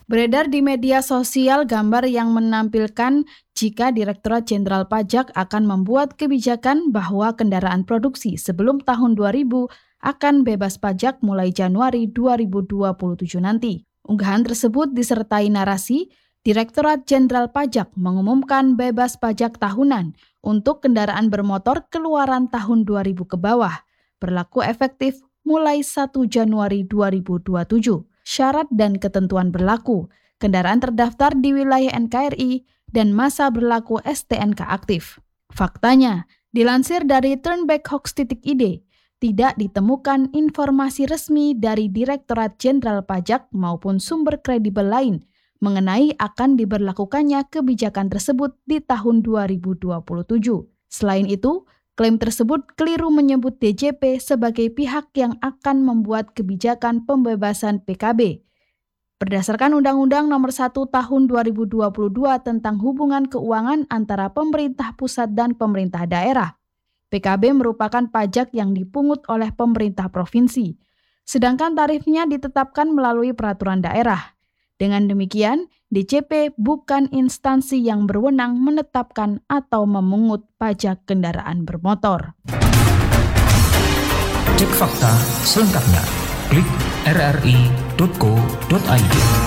Beredar di media sosial gambar yang menampilkan jika Direktorat Jenderal Pajak akan membuat kebijakan bahwa kendaraan produksi sebelum tahun 2000 akan bebas pajak mulai Januari 2027 nanti. Unggahan tersebut disertai narasi, Direktorat Jenderal Pajak mengumumkan bebas pajak tahunan untuk kendaraan bermotor keluaran tahun 2000 ke bawah, berlaku efektif mulai 1 Januari 2027. Syarat dan ketentuan berlaku, kendaraan terdaftar di wilayah NKRI, dan masa berlaku STNK aktif. Faktanya, dilansir dari turnbackhoax.id, tidak ditemukan informasi resmi dari Direktorat Jenderal Pajak maupun sumber kredibel lain mengenai akan diberlakukannya kebijakan tersebut di tahun 2027. Selain itu, klaim tersebut keliru menyebut DJP sebagai pihak yang akan membuat kebijakan pembebasan PKB. Berdasarkan Undang-Undang Nomor 1 Tahun 2022 tentang hubungan keuangan antara pemerintah pusat dan pemerintah daerah, PKB merupakan pajak yang dipungut oleh pemerintah provinsi, sedangkan tarifnya ditetapkan melalui peraturan daerah. Dengan demikian, DJP bukan instansi yang berwenang menetapkan atau memungut pajak kendaraan bermotor. Cek fakta selengkapnya. Klik rri.co.id.